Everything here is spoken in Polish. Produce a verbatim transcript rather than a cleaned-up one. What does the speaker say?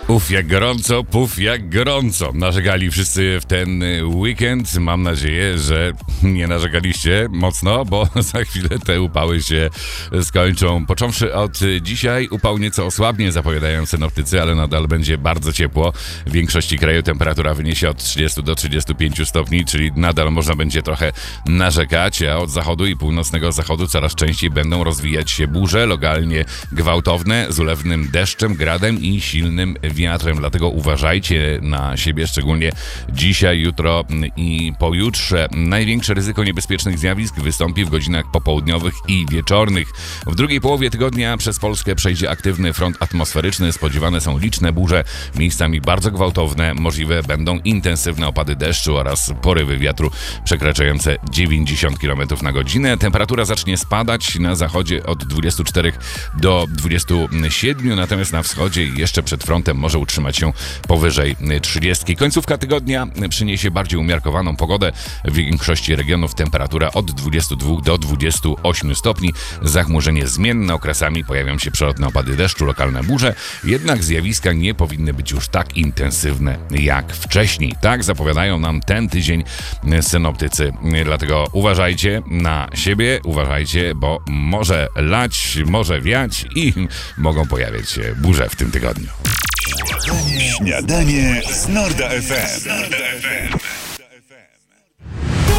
Uf, jak gorąco, puf, jak gorąco. Narzekali wszyscy w ten weekend. Mam nadzieję, że nie narzekaliście mocno, bo za chwilę te upały się skończą. Począwszy od dzisiaj, upał nieco osłabnie, zapowiadają synoptycy, ale nadal będzie bardzo ciepło. W większości kraju temperatura wyniesie od trzydziestu do trzydziestu pięciu stopni, czyli nadal można będzie trochę narzekać, a od zachodu i północnego zachodu coraz częściej będą rozwijać się burze, lokalnie gwałtowne, z ulewnym deszczem, gradem i silnym wiatrem, dlatego uważajcie na siebie, szczególnie dzisiaj, jutro i pojutrze. Największe ryzyko niebezpiecznych zjawisk wystąpi w godzinach popołudniowych i wieczornych. W drugiej połowie tygodnia przez Polskę przejdzie aktywny front atmosferyczny, spodziewane są liczne burze, miejscami bardzo gwałtowne, możliwe będą intensywne opady deszczu oraz porywy wiatru przekraczające dziewięćdziesiąt kilometrów na godzinę. Temperatura zacznie spadać na zachodzie od dwudziestu czterech do dwudziestu siedmiu, natomiast na wschodzie jeszcze przed frontem może utrzymać się powyżej trzydziestki. Końcówka tygodnia przyniesie bardziej umiarkowaną pogodę. W większości regionów temperatura od dwudziestu dwóch do dwudziestu ośmiu stopni. Zachmurzenie zmienne, okresami pojawią się przelotne opady deszczu, lokalne burze, jednak zjawiska nie powinny być już tak intensywne jak wcześniej. Tak zapowiadają nam ten tydzień synoptycy. Dlatego uważajcie na siebie, uważajcie, bo może lać, może wiać i mogą pojawiać się burze w tym tygodniu. Śniadanie z Norda F M.